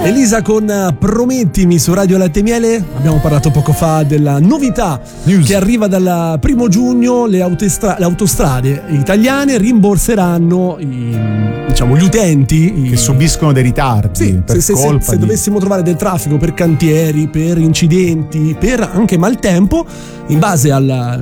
Elisa con Promettimi su Radio Latte e Miele. Abbiamo parlato poco fa della novità News. che arriva dal 1 giugno. Le autostrade italiane rimborseranno gli utenti che subiscono dei ritardi per colpa se dovessimo trovare del traffico per cantieri, per incidenti, per anche maltempo, in base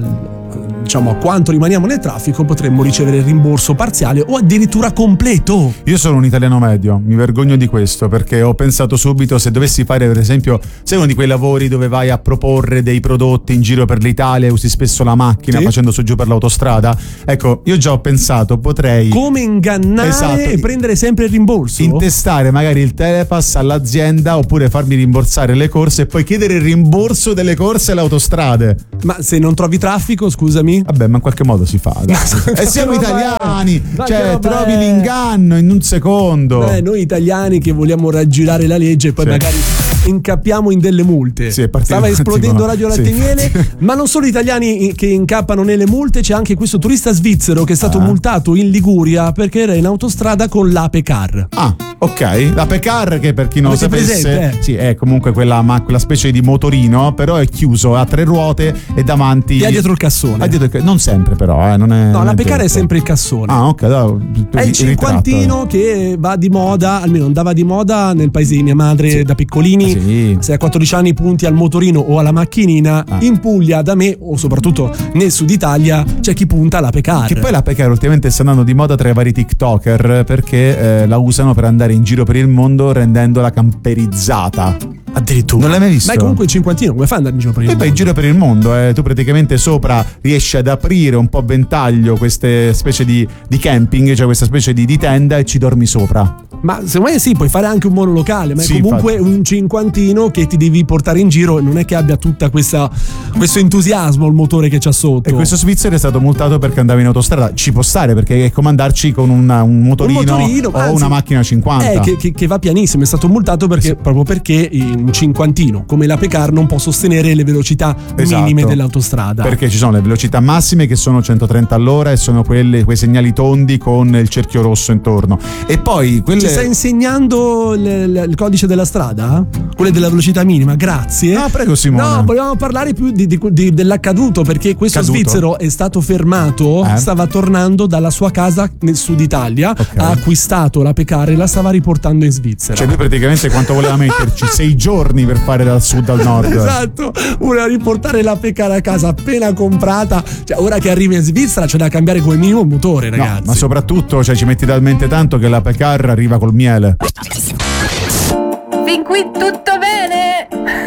a quanto rimaniamo nel traffico, potremmo ricevere il rimborso parziale o addirittura completo. Io sono un italiano medio, mi vergogno di questo, perché ho pensato subito, se dovessi fare per esempio, sei uno di quei lavori dove vai a proporre dei prodotti in giro per l'Italia e usi spesso la macchina, sì, facendo su giù per l'autostrada, ecco, io già ho pensato, potrei come ingannare e prendere sempre il rimborso, intestare magari il telepass all'azienda, oppure farmi rimborsare le corse e poi chiedere il rimborso delle corse alle autostrade. Ma se non trovi traffico, scusami. Vabbè, ma in qualche modo si fa, e siamo italiani, trovi l'inganno in un secondo. Noi italiani che vogliamo raggirare la legge e poi magari incappiamo in delle multe. Stava esplodendo Radio Latte e Miele. Ma non solo italiani che incappano nelle multe, c'è anche questo turista svizzero che è stato multato in Liguria perché era in autostrada con l'Ape Car. Ah, ok. L'Ape Car, che per chi non lo sapesse, sì, è comunque quella specie di motorino, però è chiuso, ha 3 ruote e davanti ha dietro il cassone. Non sempre però, non è. No, l'Ape Car è sempre il cassone. Ah, ok, è il cinquantino che va di moda, almeno andava di moda nel paese di mia madre da piccolini. Sì. Se a 14 anni punti al motorino o alla macchinina, in Puglia da me, o soprattutto nel sud Italia, c'è chi punta all'Ape Car. Che poi l'Ape Car ultimamente sta andando di moda tra i vari TikToker, perché la usano per andare in giro per il mondo rendendola camperizzata. Addirittura. Non l'hai mai visto? Ma è comunque il cinquantino, come fai ad andare in giro per il mondo? E poi in giro per il mondo, tu praticamente sopra riesci ad aprire un po' a ventaglio queste specie di camping, cioè questa specie di tenda, e ci dormi sopra. Ma secondo me sì, puoi fare anche un monolocale, ma è comunque un cinquantino che ti devi portare in giro, non è che abbia tutta questo entusiasmo il motore che c'ha sotto. E questo svizzero è stato multato perché andava in autostrada. Ci può stare, perché è come andarci con un motorino o una macchina 50 che va pianissimo. È stato multato proprio perché un cinquantino come l'Ape Car non può sostenere le velocità minime dell'autostrada, perché ci sono le velocità massime che sono 130 all'ora e sono quei segnali tondi con il cerchio rosso intorno. E poi ci stai insegnando il codice della strada? Quelle della velocità minima, grazie. Ah, prego Simone. No, volevamo parlare più dell'accaduto, perché questo svizzero è stato fermato, stava tornando dalla sua casa nel sud Italia, ha acquistato l'Ape Car e la stava riportando in Svizzera. Cioè lui praticamente quanto voleva metterci? 6 giorni per fare dal sud al nord. Esatto, voleva riportare l'Ape Car a casa appena comprata. Cioè, ora che arriva in Svizzera c'è da cambiare come minimo il motore, ragazzi. No, ma soprattutto ci metti talmente tanto che l'Ape Car arriva col miele. Fin qui tutto bene?